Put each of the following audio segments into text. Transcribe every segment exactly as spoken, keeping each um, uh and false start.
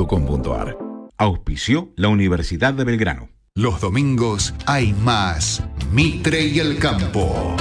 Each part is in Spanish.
punto com punto a r. Auspició la Universidad de Belgrano. Los domingos hay más Mitre y el Campo.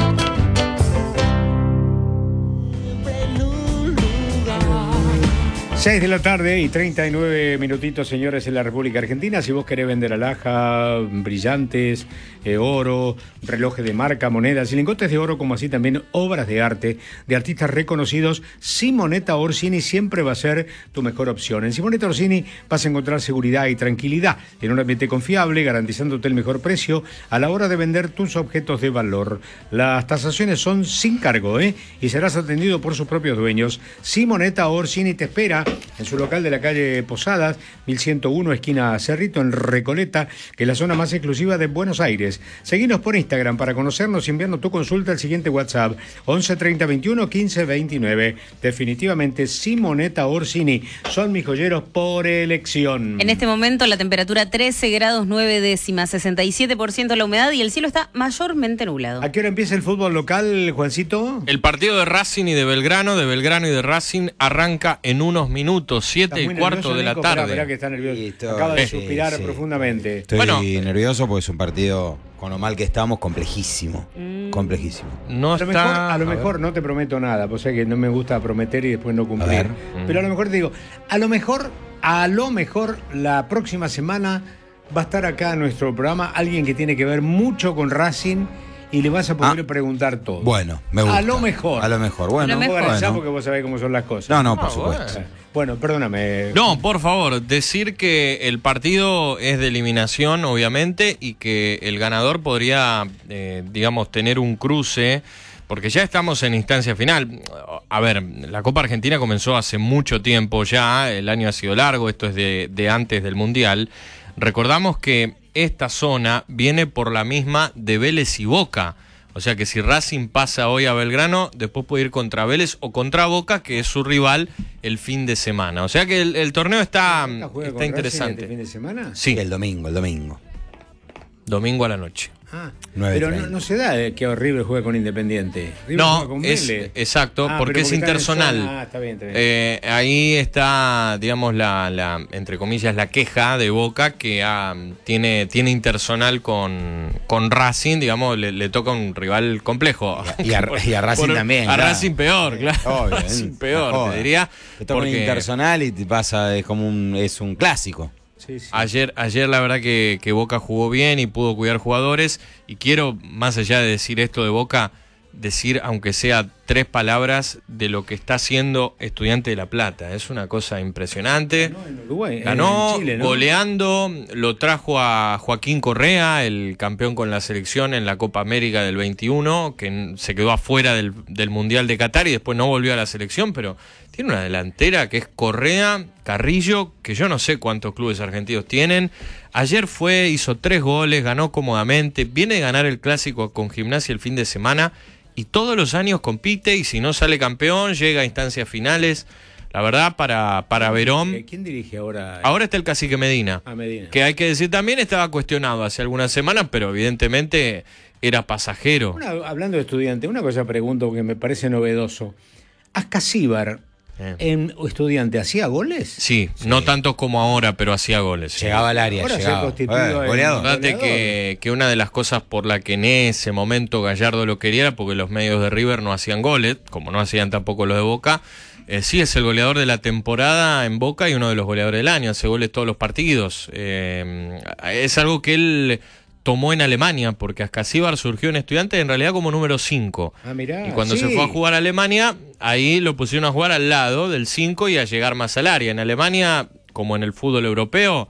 seis de la tarde y treinta y nueve minutitos, señores, en la República Argentina. Si vos querés vender alhaja, brillantes, eh, oro, relojes de marca, monedas y lingotes de oro, como así también obras de arte de artistas reconocidos, Simonetta Orsini siempre va a ser tu mejor opción. En Simonetta Orsini vas a encontrar seguridad y tranquilidad en un ambiente confiable, garantizándote el mejor precio a la hora de vender tus objetos de valor. Las tasaciones son sin cargo, ¿eh? Y serás atendido por sus propios dueños. Simonetta Orsini te espera en su local de la calle Posadas, mil ciento uno, esquina Cerrito, en Recoleta, que es la zona más exclusiva de Buenos Aires. Seguinos por Instagram para conocernos y enviarnos tu consulta al siguiente WhatsApp, once treinta veintiuno quince veintinueve. Definitivamente Simonetta Orsini son mis joyeros por elección. En este momento la temperatura trece grados nueve décimas, sesenta y siete por ciento la humedad y el cielo está mayormente nublado. ¿A qué hora empieza el fútbol local, Juancito? El partido de Racing y de Belgrano, de Belgrano y de Racing, arranca en unos minutos. Minutos, siete y cuarto de la Nico, tarde. Esperá, esperá que está nervioso. Estoy, Acaba de suspirar sí, profundamente. Estoy bueno, nervioso porque es un partido, con lo mal que estamos, complejísimo. Mm. Complejísimo. No a lo está, mejor, a lo a mejor no te prometo nada, pues sé que no me gusta prometer y después no cumplir. Mm. Pero a lo mejor te digo, a lo mejor, a lo mejor la próxima semana va a estar acá en nuestro programa alguien que tiene que ver mucho con Racing. Y le vas a poder ah, preguntar todo. Bueno, me gusta. A lo mejor. A lo mejor, bueno. No me bueno. bueno. Porque vos sabés cómo son las cosas. No, no, por ah, supuesto. Bueno. bueno, perdóname. No, por favor, decir que el partido es de eliminación, obviamente, y que el ganador podría, eh, digamos, tener un cruce, porque ya estamos en instancia final. A ver, la Copa Argentina comenzó hace mucho tiempo ya, el año ha sido largo, esto es de, de antes del Mundial. Recordamos que esta zona viene por la misma de Vélez y Boca. O sea que si Racing pasa hoy a Belgrano, después puede ir contra Vélez o contra Boca, que es su rival el fin de semana. O sea que el, el torneo está, está interesante. ¿El fin de semana? Sí, el domingo, el domingo. Domingo a la noche. Ah, pero no, no se da eh, que River juegue con Independiente. River no, con es Vélez. Exacto, ah, porque, porque es intersonal. Ah, está bien, está bien. Eh, ahí está, digamos, la, la, entre comillas, la queja de Boca que ah, tiene, tiene intersonal con, con Racing, digamos, le, le toca un rival complejo. Y a, y a Racing por, también. A claro. Racing peor, claro. Obvio, Racing peor, joder. Te diría. Te toca porque... un intersonal y te pasa, es como un, es un clásico. Sí, sí. Ayer, ayer la verdad que, que Boca jugó bien y pudo cuidar jugadores, y quiero, más allá de decir esto de Boca, decir, aunque sea tres palabras, de lo que está haciendo Estudiante de La Plata. Es una cosa impresionante. Ganó en Uruguay, Ganó, en Chile, ¿no? Goleando, lo trajo a Joaquín Correa, el campeón con la selección en la Copa América del veintiuno, que se quedó afuera del, del Mundial de Qatar y después no volvió a la selección, pero tiene una delantera que es Correa, Carrillo, que yo no sé cuántos clubes argentinos tienen. Ayer fue, hizo tres goles, ganó cómodamente, viene de ganar el clásico con Gimnasia el fin de semana y todos los años compite, y si no sale campeón llega a instancias finales. La verdad, para, para Verón... ¿Quién dirige ahora? Ahora está el Cacique Medina, ah, Medina, que hay que decir también estaba cuestionado hace algunas semanas, pero evidentemente era pasajero. Una, hablando de Estudiante, una cosa pregunto que me parece novedoso. Ascasíbar, eh. en Estudiante, ¿hacía goles? Sí, sí, no tanto como ahora, pero hacía goles. Llegaba al área, ahora llegaba. Se constituyó eh, goleador. Fíjate que, que una de las cosas por la que en ese momento Gallardo lo quería era porque los medios de River no hacían goles, como no hacían tampoco los de Boca. Eh, sí, es el goleador de la temporada en Boca y uno de los goleadores del año, hace goles todos los partidos. Eh, es algo que él tomó en Alemania, porque Ascasíbar surgió en Estudiantes en realidad como número cinco. Ah, mirá, y cuando sí. se fue a jugar a Alemania, ahí lo pusieron a jugar al lado del cinco y a llegar más al área. En Alemania, como en el fútbol europeo,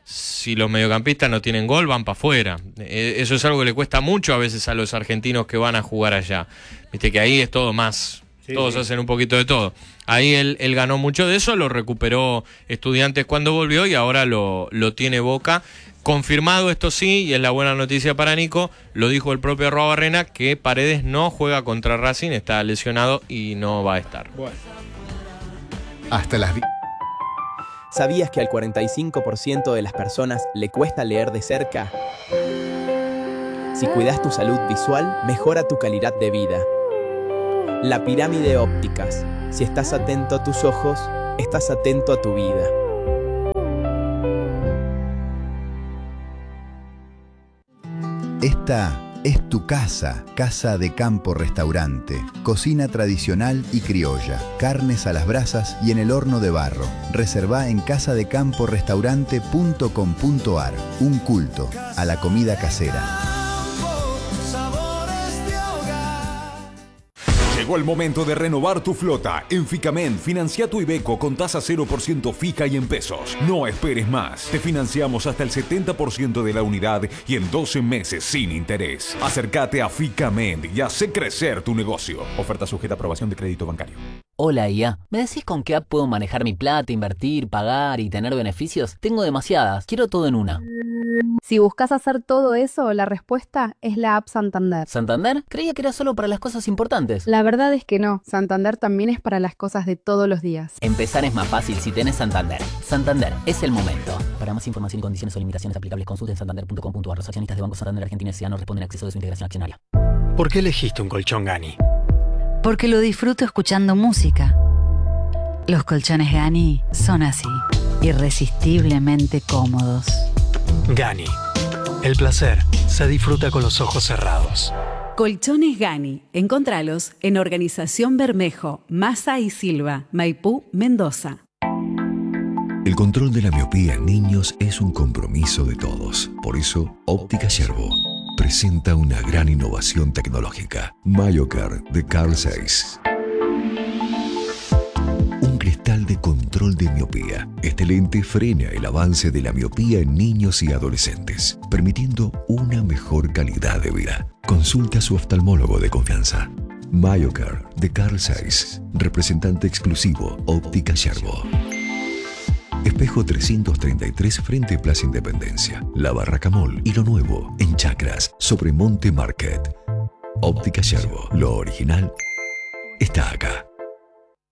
si los mediocampistas no tienen gol, van para afuera. Eh, eso es algo que le cuesta mucho a veces a los argentinos que van a jugar allá. Viste que ahí es todo más... Sí, Todos sí. hacen un poquito de todo. Ahí él, él ganó mucho de eso, lo recuperó Estudiantes cuando volvió y ahora lo, lo tiene Boca. Confirmado, esto sí, y es la buena noticia para Nico, lo dijo el propio Arruabarrena, que Paredes no juega contra Racing, está lesionado y no va a estar. Bueno. Hasta las... ¿Sabías que al cuarenta y cinco por ciento de las personas le cuesta leer de cerca? Si cuidas tu salud visual, mejora tu calidad de vida. La Pirámide Ópticas. Si estás atento a tus ojos, estás atento a tu vida. Esta es tu casa, Casa de Campo Restaurante. Cocina tradicional y criolla, carnes a las brasas y en el horno de barro. Reservá en casa de campo restaurante punto com punto ar. Un culto a la comida casera. Llegó el momento de renovar tu flota. En Ficamen, financia tu Iveco con tasa cero por ciento fija y en pesos. No esperes más. Te financiamos hasta el setenta por ciento de la unidad y en doce meses sin interés. Acércate a Ficamen y hace crecer tu negocio. Oferta sujeta a aprobación de crédito bancario. Hola I A, ¿me decís con qué app puedo manejar mi plata, invertir, pagar y tener beneficios? Tengo demasiadas, quiero todo en una. Si buscas hacer todo eso, la respuesta es la app Santander. ¿Santander? Creía que era solo para las cosas importantes. La verdad es que no, Santander también es para las cosas de todos los días. Empezar es más fácil si tenés Santander. Santander, es el momento. Para más información y condiciones o limitaciones aplicables, consulten santander punto com punto ar. Los accionistas de Banco Santander Argentina S A no responden a acceso de su integración accionaria. ¿Por qué elegiste un colchón Gani? Porque lo disfruto escuchando música. Los colchones Gani son así, irresistiblemente cómodos. Gani. El placer se disfruta con los ojos cerrados. Colchones Gani. Encontralos en Organización Bermejo, Massa y Silva, Maipú, Mendoza. El control de la miopía en niños es un compromiso de todos. Por eso, Óptica Yerbo presenta una gran innovación tecnológica. MyoCare de Carl Zeiss. Un cristal de control de miopía. Este lente frena el avance de la miopía en niños y adolescentes, permitiendo una mejor calidad de vida. Consulta a su oftalmólogo de confianza. MyoCare de Carl Zeiss, representante exclusivo Óptica Yerbo. Espejo trescientos treinta y tres frente Plaza Independencia, La Barraca Mall y lo nuevo en Chacras sobre Monte Market. Óptica Yerbo, lo original está acá.